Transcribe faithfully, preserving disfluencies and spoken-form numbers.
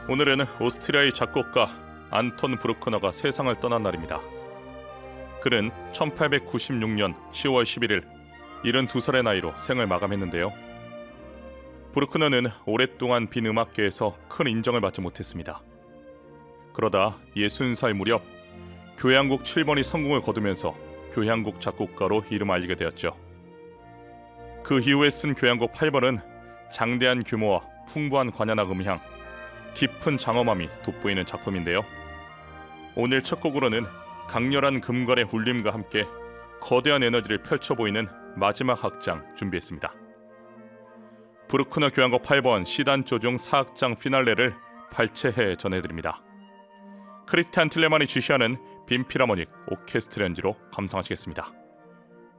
오늘은 오스트리아의 작곡가 안톤 브루크너가 세상을 떠난 날입니다. 그는 천팔백구십육 년 시월 십일일 칠십이 살의 나이로 생을 마감했는데요. 브루크너는 오랫동안 빈 음악계에서 큰 인정을 받지 못했습니다. 그러다 예순 살 무렵 교향곡 칠 번이 성공을 거두면서 교향곡 작곡가로 이름 알리게 되었죠. 그 이후에 쓴 교향곡 팔 번은 장대한 규모와 풍부한 관현악 음향, 깊은 장엄함이 돋보이는 작품인데요. 오늘 첫 곡으로는 강렬한 금관의 울림과 함께 거대한 에너지를 펼쳐 보이는 마지막 악장 준비했습니다. 브루크너 교향곡 팔 번 시단조 중 사 악장 피날레를 발췌해 전해드립니다. 크리스티안 틸레만이 주시하는 빈 필하모닉 오케스트라 연주로 감상하시겠습니다.